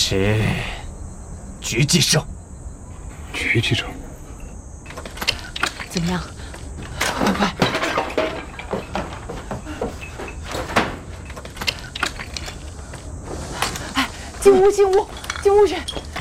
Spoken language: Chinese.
是狙击手。 狙击手。 怎么样？快快！哎，进屋去！